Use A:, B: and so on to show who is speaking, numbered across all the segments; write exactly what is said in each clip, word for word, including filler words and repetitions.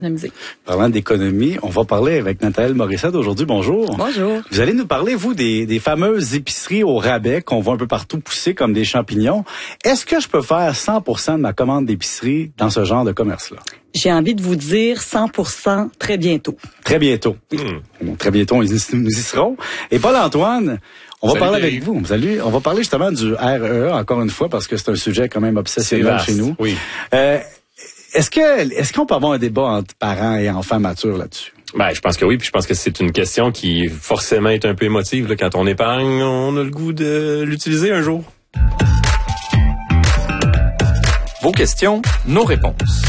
A: la musique.
B: Parlant d'économie, on va parler avec Nathalie Morissette aujourd'hui. Bonjour.
A: Bonjour.
B: Vous allez nous parler, vous, des, des fameuses épiceries au rabais qu'on voit un peu partout pousser comme des champignons. Est-ce que je peux faire cent pour cent de ma commande d'épicerie dans ce genre de commerce-là?
A: J'ai envie de vous dire cent pour cent très bientôt.
B: Très bientôt. Mmh. Très bientôt, nous y serons. Et Paul-Antoine, on va
C: Salut,
B: parler
C: Dave.
B: avec vous. Salut. On va parler justement du R E E, encore une fois, parce que c'est un sujet quand même obsessionnel chez nous.
C: Oui.
B: Euh, est-ce que, est-ce qu'on peut avoir un débat entre parents et enfants matures là-dessus?
C: Ben, je pense que oui, puis je pense que c'est une question qui forcément est un peu émotive. Là. Quand on épargne, on a le goût de l'utiliser un jour.
D: Vos questions, nos réponses.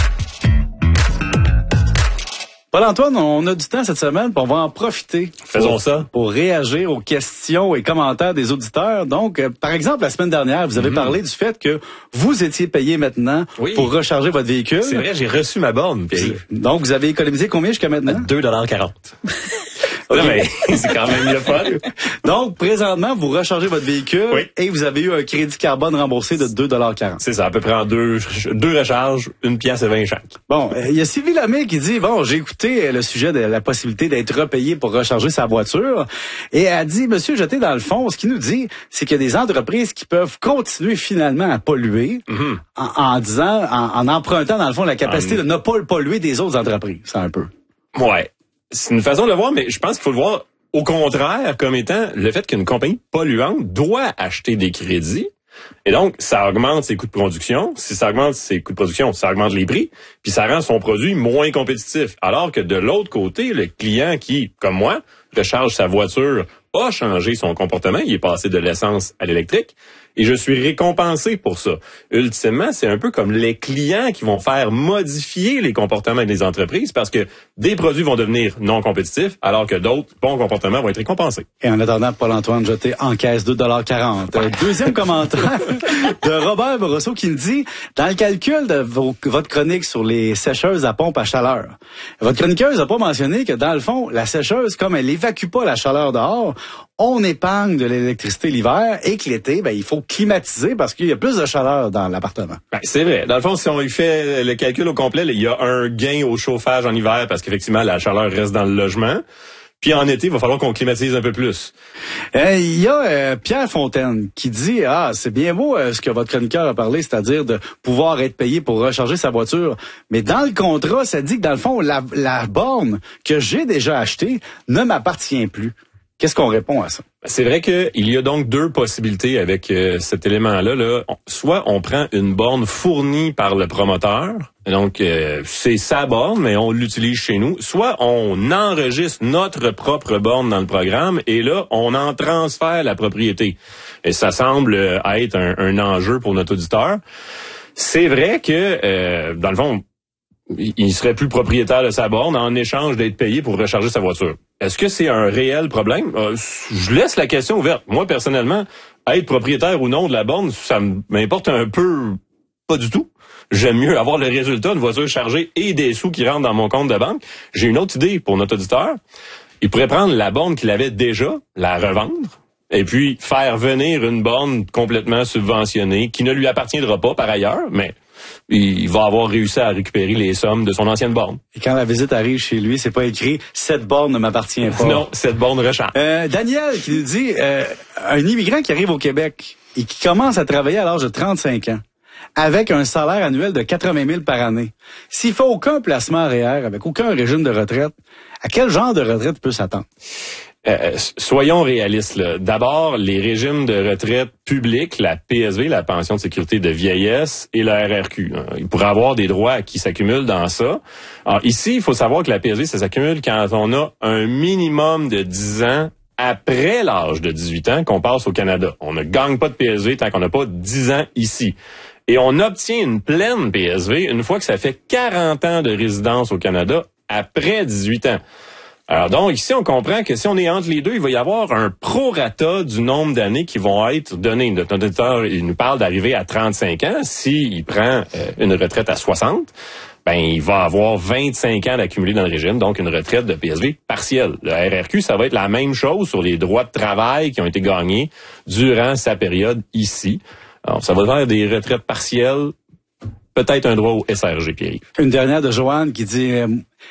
B: Paul-Antoine, on a du temps cette semaine, puis on va en profiter.
C: Faisons
B: pour,
C: ça.
B: Pour réagir aux questions et commentaires des auditeurs. Donc, euh, par exemple, la semaine dernière, vous avez mm-hmm. parlé du fait que vous étiez payé maintenant
C: oui.
B: pour recharger votre véhicule.
C: C'est vrai, j'ai reçu ma borne. Puis...
B: Donc, vous avez économisé combien jusqu'à maintenant?
C: deux dollars quarante. Non, mais c'est quand même le fun.
B: Donc, présentement, vous rechargez votre véhicule
C: oui.
B: et vous avez eu un crédit carbone remboursé de deux dollars quarante.
C: C'est ça, à peu près en deux, deux recharges, une pièce et vingt chaque.
B: Bon, il euh, y a Sylvie Lamé qui dit, bon, j'ai écouté le sujet de la possibilité d'être repayé pour recharger sa voiture et elle dit, Monsieur Jeté, dans le fond, ce qu'il nous dit, c'est qu'il y a des entreprises qui peuvent continuer finalement à polluer mm-hmm. en, en disant, en, en empruntant, dans le fond, la capacité um... de ne pas polluer des autres entreprises. C'est un peu.
C: Ouais. C'est une façon de le voir, mais je pense qu'il faut le voir au contraire comme étant le fait qu'une compagnie polluante doit acheter des crédits. Et donc, ça augmente ses coûts de production. Si ça augmente ses coûts de production, ça augmente les prix, puis ça rend son produit moins compétitif. Alors que de l'autre côté, le client qui, comme moi, recharge sa voiture, a changé son comportement. Il est passé de l'essence à l'électrique. Et je suis récompensé pour ça. Ultimement, c'est un peu comme les clients qui vont faire modifier les comportements des entreprises parce que des produits vont devenir non compétitifs alors que d'autres bons comportements vont être récompensés.
B: Et en attendant, Paul-Antoine Jeté encaisse deux dollars quarante. Ouais. Deuxième commentaire de Robert Borosseau qui me dit, dans le calcul de vos, votre chronique sur les sécheuses à pompe à chaleur, votre chroniqueuse n'a pas mentionné que dans le fond, la sécheuse, comme elle évacue pas la chaleur dehors, on épargne de l'électricité l'hiver et que l'été, ben, il faut climatiser parce qu'il y a plus de chaleur dans l'appartement.
C: Ben, c'est vrai. Dans le fond, si on fait le calcul au complet, là, il y a un gain au chauffage en hiver parce qu'effectivement, la chaleur reste dans le logement. Puis en été, il va falloir qu'on climatise un peu plus.
B: Euh, il y a euh, Pierre Fontaine qui dit, ah, c'est bien beau euh, ce que votre chroniqueur a parlé, c'est-à-dire de pouvoir être payé pour recharger sa voiture. Mais dans le contrat, ça dit que dans le fond, la, la borne que j'ai déjà achetée ne m'appartient plus. Qu'est-ce qu'on répond à ça?
C: C'est vrai qu'il y a donc deux possibilités avec euh, cet élément-là. Là. Soit on prend une borne fournie par le promoteur, donc euh, c'est sa borne, mais on l'utilise chez nous. Soit on enregistre notre propre borne dans le programme et là, on en transfère la propriété. Et ça semble être un, un enjeu pour notre auditeur. C'est vrai que, euh, dans le fond, il serait plus propriétaire de sa borne en échange d'être payé pour recharger sa voiture. Est-ce que c'est un réel problème? Euh, je laisse la question ouverte. Moi, personnellement, être propriétaire ou non de la borne, ça m'importe un peu pas du tout. J'aime mieux avoir le résultat d'une voiture chargée et des sous qui rentrent dans mon compte de banque. J'ai une autre idée pour notre auditeur. Il pourrait prendre la borne qu'il avait déjà, la revendre, et puis faire venir une borne complètement subventionnée qui ne lui appartiendra pas par ailleurs, mais il va avoir réussi à récupérer les sommes de son ancienne borne.
B: Et quand la visite arrive chez lui, c'est pas écrit « Cette borne ne m'appartient pas ».
C: Non, cette borne recharge.
B: Euh, Daniel qui nous dit euh, un immigrant qui arrive au Québec et qui commence à travailler à l'âge de trente-cinq ans avec un salaire annuel de quatre-vingt mille par année. S'il fait aucun placement R E E R, avec aucun régime de retraite, à quel genre de retraite peut s'attendre?
C: Euh, soyons réalistes, là. D'abord, les régimes de retraite publics, la P S V, la pension de sécurité de vieillesse, et la R R Q. Il pourrait avoir des droits qui s'accumulent dans ça. Alors ici, il faut savoir que la P S V, ça s'accumule quand on a un minimum de dix ans après l'âge de dix-huit ans qu'on passe au Canada. On ne gagne pas de P S V tant qu'on n'a pas dix ans ici. Et on obtient une pleine P S V une fois que ça fait quarante ans de résidence au Canada après dix-huit ans. Alors donc, ici, on comprend que si on est entre les deux, il va y avoir un prorata du nombre d'années qui vont être données. Notre auditeur, il nous parle d'arriver à trente-cinq ans. S'il prend euh, une retraite à soixante, ben il va avoir vingt-cinq ans d'accumulé dans le régime, donc une retraite de P S V partielle. Le R R Q, ça va être la même chose sur les droits de travail qui ont été gagnés durant sa période ici. Alors, ça va faire des retraites partielles peut-être un droit au S R G, Pierre.
B: Une dernière de Joanne qui dit euh,